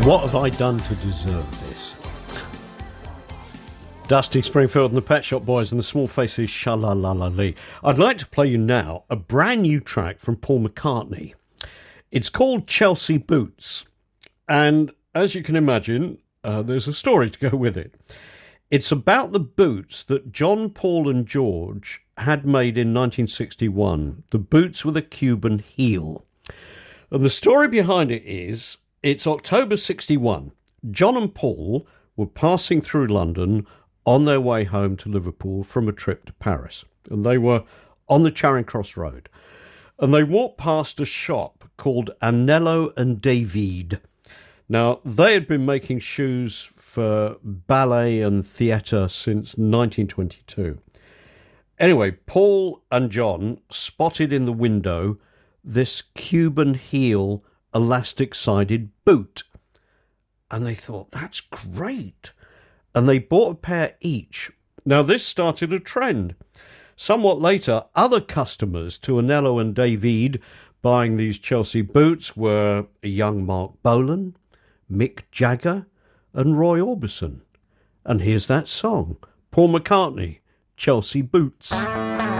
What have I done to deserve this? Dusty Springfield and the Pet Shop Boys and the Small Faces, Sha-la-la-la-lee. I'd like to play you now a brand new track from Paul McCartney. It's called Chelsea Boots. And as you can imagine, there's a story to go with it. It's about the boots that John, Paul and George had made in 1961. The boots with a Cuban heel. And the story behind it is, it's October 61. John and Paul were passing through London on their way home to Liverpool from a trip to Paris. And they were on the Charing Cross Road. And they walked past a shop called Anello and David. Now, they had been making shoes for ballet and theatre since 1922. Anyway, Paul and John spotted in the window this Cuban heel elastic-sided boot. And they thought, that's great. And they bought a pair each. Now, this started a trend. Somewhat later, other customers to Anello and David buying these Chelsea boots were a young Mark Bolan, Mick Jagger, and Roy Orbison. And here's that song, Paul McCartney, Chelsea Boots.